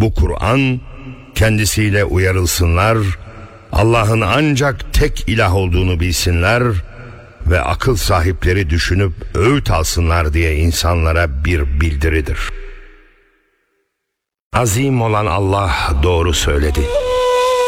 Bu Kur'an kendisiyle uyarılsınlar, Allah'ın ancak tek ilah olduğunu bilsinler ve akıl sahipleri düşünüp öğüt alsınlar diye insanlara bir bildiridir. Azim olan Allah doğru söyledi.